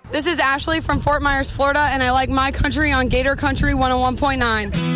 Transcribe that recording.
This is Ashley from Fort Myers, Florida, and I like My Country on Gator Country 101.9.